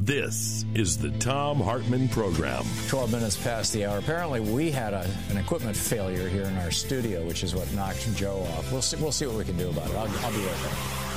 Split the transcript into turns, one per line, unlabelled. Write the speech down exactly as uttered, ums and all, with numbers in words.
This is the Thom Hartmann Program.
twelve minutes past the hour. Apparently, we had a, an equipment failure here in our studio, which is what knocked Joe off. We'll see, we'll see what we can do about it. I'll, I'll be right there.